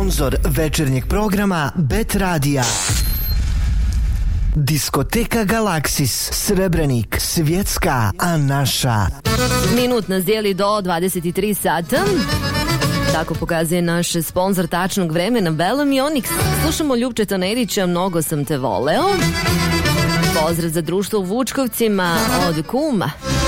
Sponzor večernjeg programa Bet Radija. Diskoteka Galaksis, Srebrenik, svjetska, a naša. Minut nas dijeli do 23 sata. Tako pokazuje naš sponzor tačnog vremena Bellamy Onyx. Slušamo Ljupčeta Nerića, Mnogo sam te voleo. Pozdrav za društvo u Vučkovcima od kuma.